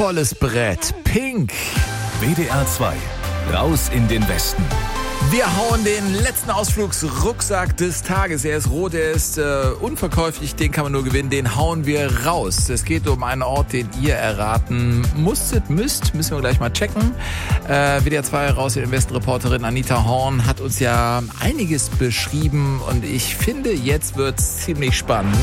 Volles Brett. Pink. WDR 2. Raus in den Westen. Wir hauen den letzten Ausflugsrucksack des Tages. Er ist rot, er ist unverkäuflich, den kann man nur gewinnen. Den hauen wir raus. Es geht um einen Ort, den ihr erraten müssen wir gleich mal checken. WDR 2 Raus in den Westen Reporterin Anita Horn hat uns ja einiges beschrieben und ich finde, jetzt wird's ziemlich spannend.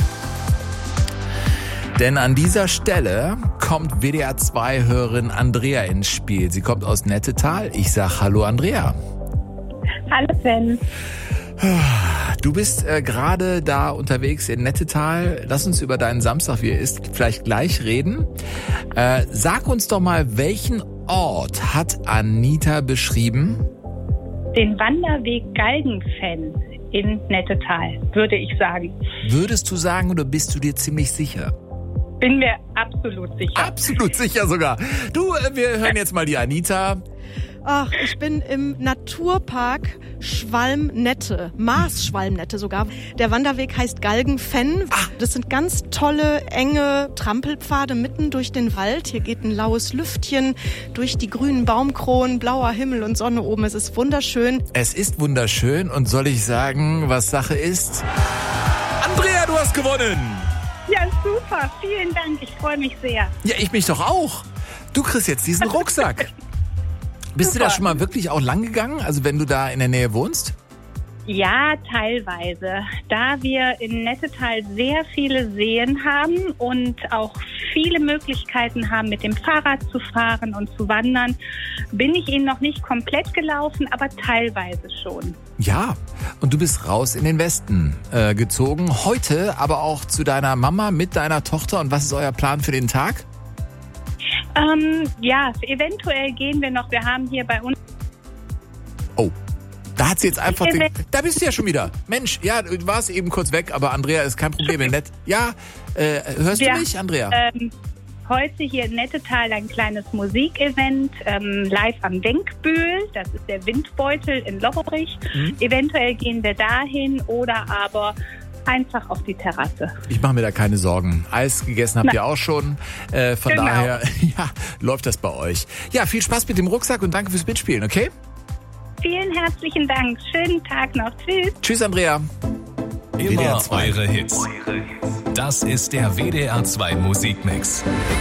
Denn an dieser Stelle kommt WDR 2-Hörerin Andrea ins Spiel. Sie kommt aus Nettetal. Ich sag Hallo Andrea. Hallo Sven. Du bist gerade da unterwegs in Nettetal. Lass uns über deinen Samstag, wie er ist, vielleicht gleich reden. Sag uns doch mal, welchen Ort hat Anita beschrieben? Den Wanderweg Galgenfenn in Nettetal, würde ich sagen. Würdest du sagen oder bist du dir ziemlich sicher? Bin mir absolut sicher. Absolut sicher sogar. Du, wir hören jetzt mal die Anita. Ach, ich bin im Naturpark Schwalmnette, Maas-Schwalmnette sogar. Der Wanderweg heißt Galgenfenn. Das sind ganz tolle, enge Trampelpfade mitten durch den Wald. Hier geht ein laues Lüftchen durch die grünen Baumkronen, blauer Himmel und Sonne oben. Es ist wunderschön. Es ist wunderschön und soll ich sagen, was Sache ist? Andrea, du hast gewonnen! Ja, super. Vielen Dank. Ich freue mich sehr. Ja, ich mich doch auch. Du kriegst jetzt diesen Rucksack. Bist du da schon mal wirklich auch lang gegangen? Also wenn du da in der Nähe wohnst? Ja, teilweise. Da wir in Nettetal sehr viele Seen haben und auch viele Möglichkeiten haben, mit dem Fahrrad zu fahren und zu wandern, bin ich ihn noch nicht komplett gelaufen, aber teilweise schon. Ja, und du bist raus in den Westen gezogen. Heute aber auch zu deiner Mama mit deiner Tochter. Und was ist euer Plan für den Tag? Ja, eventuell gehen wir noch. Wir haben hier bei uns... Oh, da hat sie jetzt einfach... Da bist du ja schon wieder. Mensch, ja, du warst eben kurz weg, aber Andrea ist kein Problem. Nett. Ja, hörst du mich, Andrea? Heute hier in Nettetal ein kleines Musikevent, live am Denkbühl. Das ist der Windbeutel in Lobberich. Eventuell gehen wir dahin oder aber einfach auf die Terrasse. Ich mache mir da keine Sorgen. Eis gegessen habt ihr auch schon. Von Genau. daher ja, läuft das bei euch. Ja, viel Spaß mit dem Rucksack und danke fürs Mitspielen, okay? Vielen herzlichen Dank. Schönen Tag noch. Tschüss. Tschüss, Andrea. Immer WDR 2. eure Hits. Das ist der WDR 2 Musikmix.